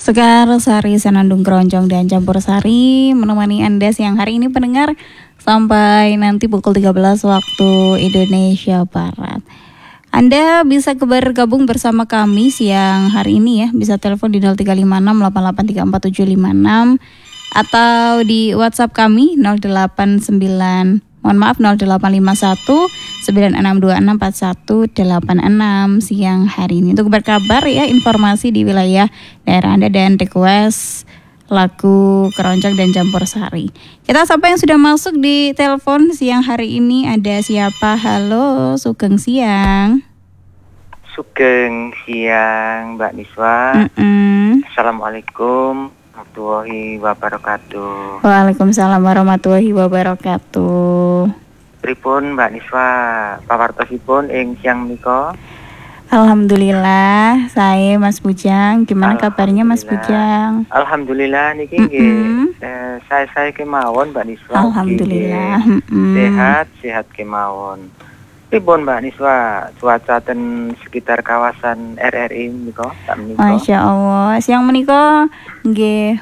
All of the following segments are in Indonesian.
Sekar Sari Senandung Keroncong dan Campur Sari menemani Anda siang hari ini pendengar sampai nanti pukul 13 waktu Indonesia Barat. Anda bisa bergabung bersama kami siang hari ini ya. Bisa telepon di 0356 atau di WhatsApp kami 0851 siang hari ini untuk berkabar ya, informasi di wilayah daerah Anda dan request lagu Keroncong dan Campur Sari. Kita sapa yang sudah masuk di telepon siang hari ini. Ada siapa? Halo, Sugeng siang. Sugeng siang Mbak Niswa. Assalamualaikum warahmatullahi wabarakatuh. Waalaikumsalam warahmatullahi wabarakatuh. Pripun Mbak Niswa pawartosipun ing siang menika? Alhamdulillah, saya Mas Bujang. Gimana kabarnya Mas Bujang? Alhamdulillah niki nggih saya kemawon Mbak Niswa. Alhamdulillah. Sehat kemawon. Pripun Mbak Niswa cuaca ten sekitar kawasan RRI menika? Masya Allah, siang menika nggih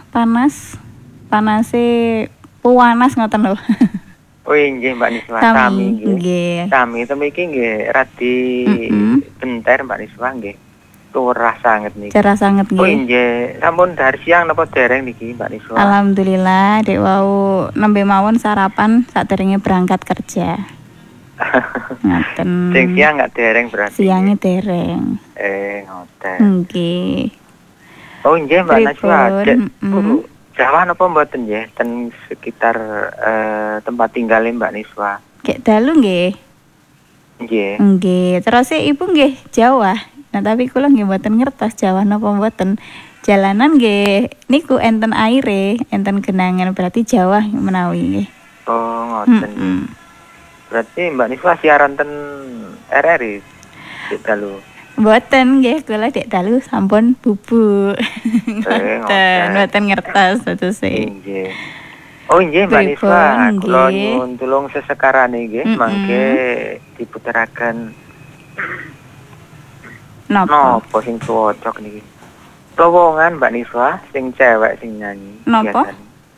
panase puanas ngoten lho. Oh nggih Mbak Niswa, sami nggih. Sami temiki nggih radi benter Mbak Niswa nggih. Cerah sanget niki. Cerah sanget nggih. Oh nggih, sampun dari siang napa dereng niki Mbak Niswa? Alhamdulillah, dek wau nembe mawon sarapan sadurunge berangkat kerja. Ngoten. Sing siang nggak dereng berarti. Siangnya dereng. Ngoten. Nggih. Oh nggih Mbak Niswa, Jawa napa mboten nggih ten sekitar tempat tinggal Mbak Niswa? Kek dalu nggih. Nggih. Nggih, terus Ibu nggih Jawa. Nah, tapi kula nggih mboten ngertos Jawa napa mboten. Jalanan nggih niku enten aire, enten genangan, berarti Jawa menawi nggih. Oh, ngoten. Berarti Mbak Niswa siaran ten RRI Dek dalu. Mboten nggih, kula dek dalu sampun bubuk. Mboten ngertos terus nggih. Oh nggih Mbak Niswa, kula nyuwun tulung sesekarane nggih mangke diputeraken napa sing cocok niki. Lowongan Mbak Niswa sing cewek sing nyanyi. Napa?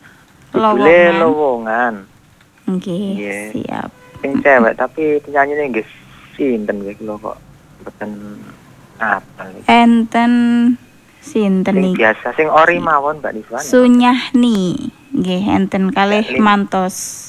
Lowongan. Nggih, siap. Sing cewek tapi penyanyine nggih sinten nggih kula kok mboten apal niki. Enten sinten niki? Biasa sing ori mawon Mbak Niswa. Sunyahni. Nggih, enten kalih mantos.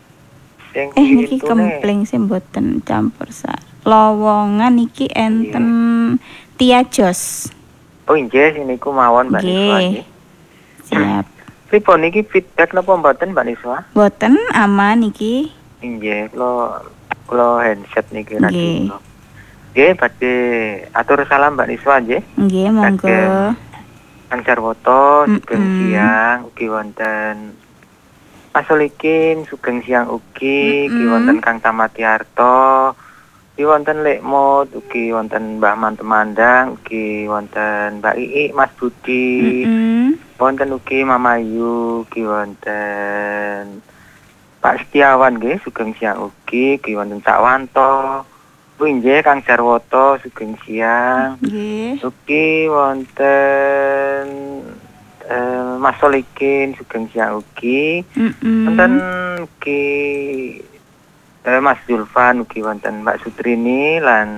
Niki kempling sing mboten campur sak. Lowongan niki enten Tia Jos. Oh nggih niku mawon Mbak Niswa nggih. Siap. Pripun niki feedback napa mboten Mbak Niswa? Mboten, aman niki. Nggih, kula handset niki radio. Nggih, badhe atur salam Mbak Niswa nggih. Nggih, monggo. Kang Jarwoto sugeng siang ugi wonten Mas Solikin sugeng siang ugi wonten Kang Tamatiarto, ugi wonten Lekmot, ugi wonten Mbah Mantemandang, ugi wonten Mbak Ii, Mas Budi, wonten ugi Mama Yu, ugi wonten Pak Setiawan nggih sugeng siang ugi wonten Cakwanto. Nggih Kang Jarwoto sugeng siang. Nggih. Ugi wonten Mas Solikin sugeng siang ugi. Wonten ugi Mas Zulfan ugi wonten Mbak Sutrini lan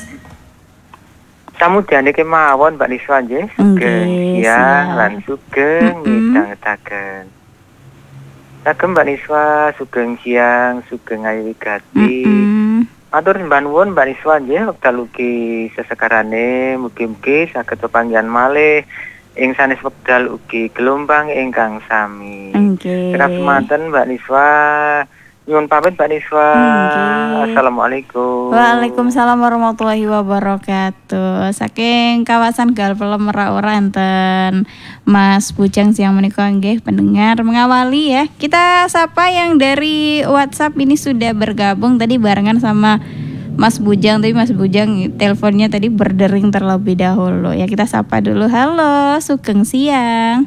samudyane kemawon Mbak Niswa nggih sugeng siang lan sugeng midhangetaken. Sagem Mbak Niswa sugeng siang, sugeng ayu wigati. Matur sembah nuwun Mbak Niswa nggih wekdal ugi sesekarane mugi-mugi saged pepanggihan malih ing sanes wekdal ugi gelombang ingkang sami. Nggih. Terima semanten Mbak Niswa. Nyuwun pamit Mbak Niswa. Assalamualaikum. Waalaikumsalam warahmatullahi wabarakatuh. Saking kawasan Galpelem Merak enten Mas Bujang siang menika nggih pendengar mengawali ya. Kita sapa yang dari WhatsApp ini sudah bergabung tadi barengan sama Mas Bujang, tapi Mas Bujang teleponnya tadi berdering terlebih dahulu. Ya kita sapa dulu. Halo, sugeng siang.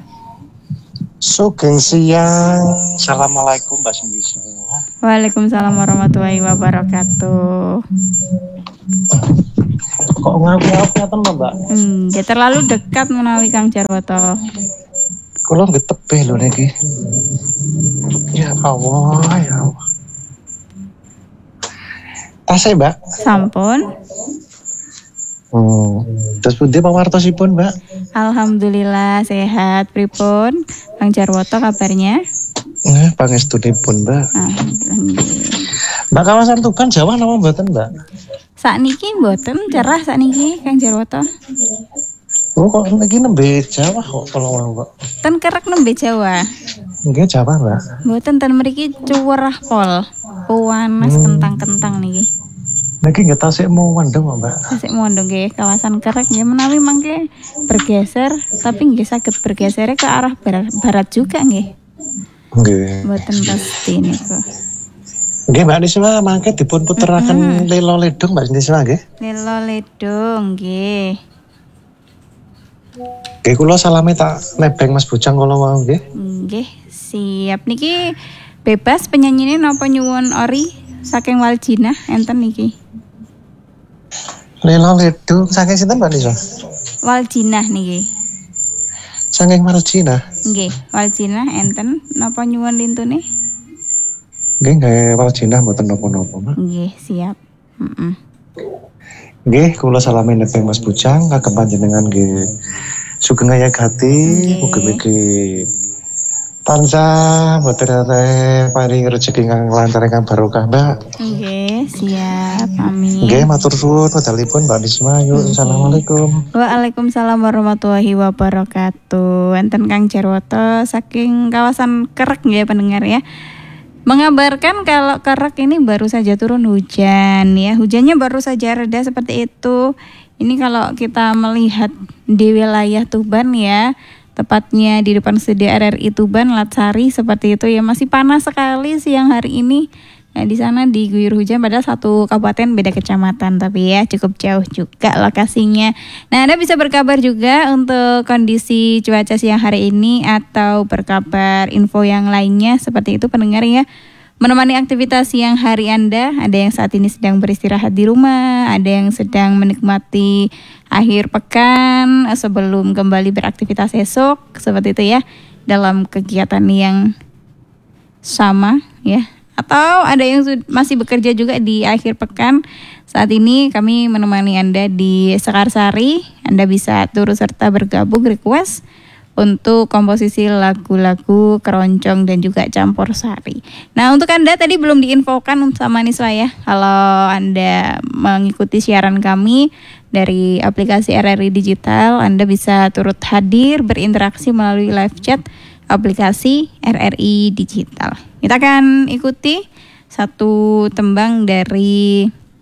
Sugeng siang. Assalamualaikum Mbak Sindi semua. Waalaikumsalam warahmatullahi wabarakatuh. kok ngaku-ngaku ngaten lho, Mbak. Nggih terlalu dekat menawi Kang Jarwoto. Kula nggih tebih lho niki. Ya Allah, ya Allah. Tasih, Mbak. Sampun. Terus pundi pawartosipun, Mbak? Alhamdulillah sehat. Pripun Kang Jarwoto kabarnya? Pangestunipun, Mbak. Alhamdulillah nggih. Mbak kawasan Tuban Jawa napa mboten, Mbak? Sakniki mboten cerah sakniki Kang Jarwoto. Oh, kok niki nembe Jawa kok kalau mau, Mbak. Ten kerek nembe Jawa. Nggih Jawa, Mbak. Mboten ten mriki cuwerah pol. Panas kentang-kentang niki. Niki nggih tasik mau wandeng, Mbak. Tasik mondong nggih kawasan kerek nggih menawi mangke bergeser tapi nggih saged bergeser ke arah barat juga nggih. Nggih. Mboten pasti niku. Nggih, Mbak Niswa mangke dipun puteraken Lelo Ledung, Mbak Niswa nggih. Lelo ledong nggih. Nggih kula salame tak nebeng Mas Bujang kala mau nggih. Nggih, siap niki bebas penyanyine napa nyuwun ori saking Waljina enten niki. Lelo Ledung saking sinten, Mbak Niswa? Waljina niki. Saking Marjina. Nggih, Waljina enten napa nyuwun lintune? Nggih gawe Marjina mboten napa-napa, Mbak. Nggih, siap. Nggih, kula salame nebeng Mas Bujang kagem panjenengan nggih. Sugeng ayagati, mugi-mugi tansah boten paring rezeki kang lancar kang barokah, Mbak. Nggih, siap. Amin. Nggih, matur suwun medalipun Mbak Nisma. Yuk, assalamualaikum. Waalaikumsalam warahmatullahi wabarakatuh. Enten Kang Jarwoto saking kawasan Kerek ya pendengar ya. Mengabarkan kalau Kerek ini baru saja turun hujan ya. Hujannya baru saja reda seperti itu. Ini kalau kita melihat di wilayah Tuban ya, tepatnya di depan studio RRI Tuban, Latsari seperti itu ya, masih panas sekali siang hari ini. Nah, di sana diguyur hujan padahal satu kabupaten beda kecamatan, tapi ya cukup jauh juga lokasinya. Nah, Anda bisa berkabar juga untuk kondisi cuaca siang hari ini atau berkabar info yang lainnya seperti itu pendengar ya. Menemani aktivitas siang hari Anda, ada yang saat ini sedang beristirahat di rumah, ada yang sedang menikmati akhir pekan sebelum kembali beraktivitas esok, seperti itu ya, dalam kegiatan yang sama ya. Atau ada yang masih bekerja juga di akhir pekan. Saat ini kami menemani Anda di Sekarsari. Anda bisa turut serta bergabung request untuk komposisi lagu-lagu keroncong dan juga campur sari. Nah, untuk Anda tadi belum diinfokan sama Niswa ya, kalau Anda mengikuti siaran kami dari aplikasi RRI Digital, Anda bisa turut hadir berinteraksi melalui live chat aplikasi RRI Digital. Kita akan ikuti satu tembang dari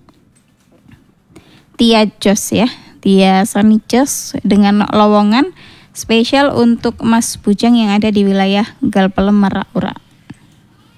Tia Jos ya, Tia Sony Jos dengan Lowongan, spesial untuk Mas Bujang yang ada di wilayah Galpelem Merak Ura.